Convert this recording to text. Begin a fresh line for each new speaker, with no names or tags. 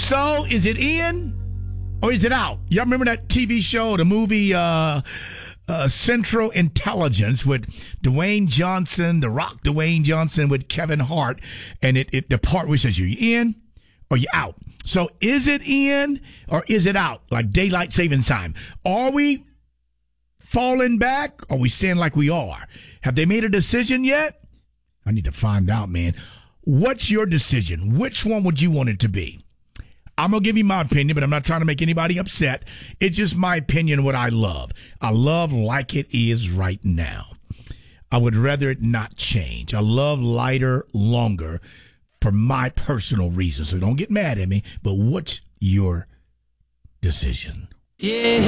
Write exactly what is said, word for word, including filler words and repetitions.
So, is it in or is it out? Y'all remember that T V show, the movie uh, uh, Central Intelligence with Dwayne Johnson, The Rock Dwayne Johnson with Kevin Hart, and it, it the part where it says, you in or you out? So, is it in or is it out? Like daylight saving time. Are we falling back or are we staying like we are? Have they made a decision yet? I need to find out, man. What's your decision? Which one would you want it to be? I'm going to give you my opinion, but I'm not trying to make anybody upset. It's just my opinion, what I love. I love like it is right now. I would rather it not change. I love lighter, longer for my personal reasons. So don't get mad at me, but what's your decision?
Yeah.